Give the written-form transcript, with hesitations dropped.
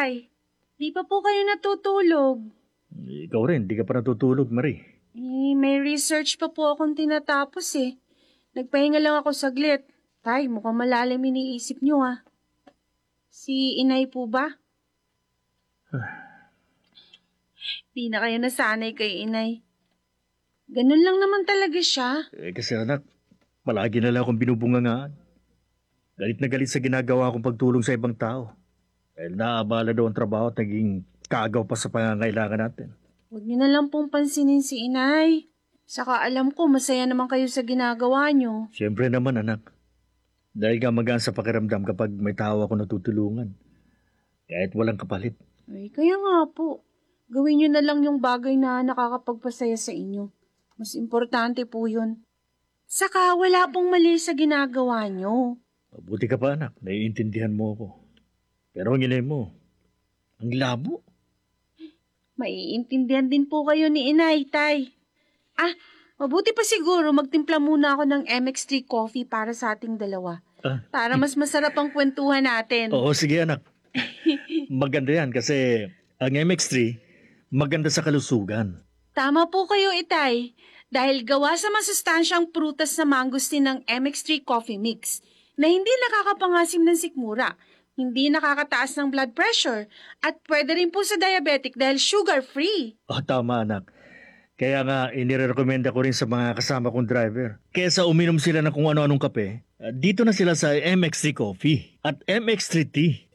Tay? Di pa po kayo natutulog? Ikaw rin, di ka pa natutulog, Marie. May research pa po akong tinatapos eh. Nagpahinga lang ako saglit. Tay, mukhang malalim iniisip niyo ah. Si inay po ba? Di na kayo nasanay kay inay. Ganun lang naman talaga siya. Kasi anak, palagi na lang akong binubungangaan. Galit na galit sa ginagawa kong pagtulong sa ibang tao. Dahil naabala daw ang trabaho at naging kaagaw pa sa pangangailangan natin. Huwag niyo na lang pong pansinin si inay. Saka alam ko masaya naman kayo sa ginagawa niyo. Siyempre naman, anak. Dahil nga magaan sa pakiramdam kapag may tao ako natutulungan. Kahit walang kapalit. Ay, kaya nga po. Gawin niyo na lang yung bagay na nakakapagpasaya sa inyo. Mas importante po yun. Saka wala pong mali sa ginagawa niyo. Mabuti ka pa, anak. Naiintindihan mo ako. Pero ang inay mo, ang labo. Maiintindihan din po kayo ni inay, tay. Mabuti pa siguro magtimpla muna ako ng MX3 coffee para sa ating dalawa. Para mas masarap ang kwentuhan natin. Oo, sige anak. Maganda yan kasi ang MX3 maganda sa kalusugan. Tama po kayo, itay. Dahil gawa sa masustansyang prutas na mangustin ng MX3 coffee mix na hindi nakakapangasim ng sikmura, hindi nakakataas ng blood pressure, at pwede rin po sa diabetic dahil sugar-free. Tama anak. Kaya nga, inirekomenda ko rin sa mga kasama kong driver. Kesa uminom sila ng kung ano-anong kape, dito na sila sa MX3 Coffee at MX3 Tea.